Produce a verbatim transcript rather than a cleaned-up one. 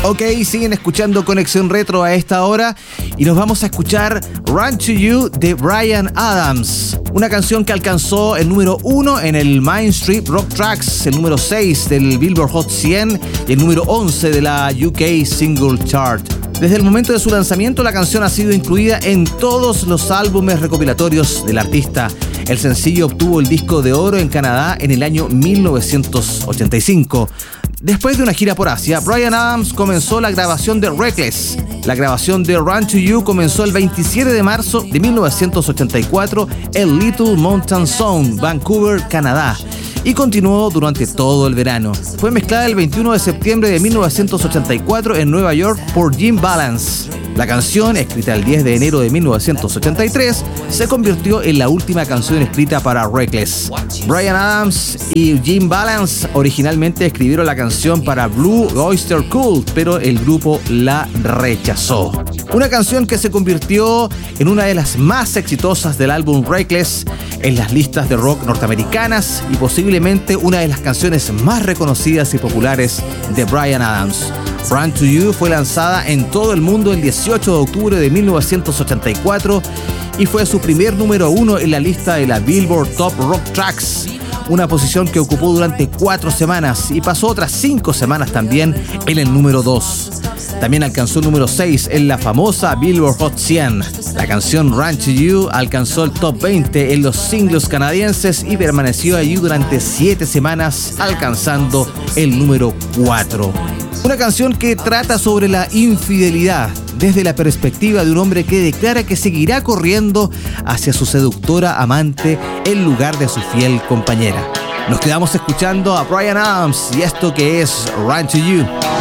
Ok, siguen escuchando Conexión Retro a esta hora y nos vamos a escuchar Run to You de Bryan Adams, una canción que alcanzó el número uno en el Mainstream Rock Tracks, el número seis del Billboard Hot cien y el número once de la U K Single Chart. Desde el momento de su lanzamiento, la canción ha sido incluida en todos los álbumes recopilatorios del artista. El sencillo obtuvo el disco de oro en Canadá en el año mil novecientos ochenta y cinco. Después de una gira por Asia, Bryan Adams comenzó la grabación de Reckless. La grabación de Run to You comenzó el veintisiete de marzo de mil novecientos ochenta y cuatro en Little Mountain Sound, Vancouver, Canadá, y continuó durante todo el verano. Fue mezclada el veintiuno de septiembre de mil novecientos ochenta y cuatro en Nueva York por Jim Balance. La canción, escrita el diez de enero de mil novecientos ochenta y tres, se convirtió en la última canción escrita para Reckless. Bryan Adams y Jim Balance originalmente escribieron la canción para Blue Oyster Cult, pero el grupo la rechazó. Una canción que se convirtió en una de las más exitosas del álbum Reckless en las listas de rock norteamericanas y posiblemente una de las canciones más reconocidas y populares de Bryan Adams. Run to You fue lanzada en todo el mundo el dieciocho de octubre de mil novecientos ochenta y cuatro y fue su primer número uno en la lista de la Billboard Top Rock Tracks, una posición que ocupó durante cuatro semanas y pasó otras cinco semanas también en el número dos. También alcanzó el número seis en la famosa Billboard Hot cien. La canción Run to You alcanzó el top veinte en los singles canadienses y permaneció allí durante siete semanas, alcanzando el número cuatro. Una canción que trata sobre la infidelidad desde la perspectiva de un hombre que declara que seguirá corriendo hacia su seductora amante en lugar de su fiel compañera. Nos quedamos escuchando a Bryan Adams y esto que es Run to You.